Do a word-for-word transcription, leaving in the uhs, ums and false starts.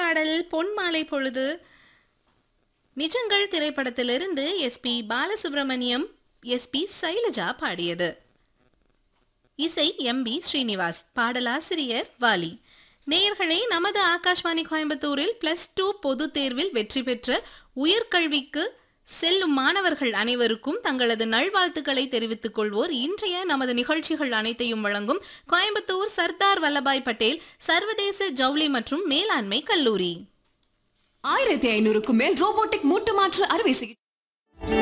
பாடல் பொன்மாலை பொழுது நிஜங்கள் திரைப்படத்திலிருந்து S B Balasubramaniam S B Shailaja பாடியது. இசை எம் பி ஸ்ரீனிவாஸ், பாடலாசிரியர் வாலி. நேயர்களே, நமது ஆகாஷ்வாணி கோயம்புத்தூரில் பிளஸ் டூ பொது தேர்வில் வெற்றி பெற்ற உயர்கல்விக்கு செல்லும் மாணவர்கள் அனைவருக்கும் தங்களது நல்வாழ்த்துக்களை தெரிவித்துக் கொள்வோர் இன்றைய நமது நிகழ்ச்சிகள் அனைத்தையும் வழங்கும் கோயம்புத்தூர் சர்தார் வல்லபாய் பட்டேல் சர்வதேச ஜவுளி மற்றும் மேலாண்மை கல்லூரி. ஆயிரத்தி ஐநூறுக்கும் மேல் ரோபோட்டிக் மூட்டு மாற்று அறுவை சிகிச்சை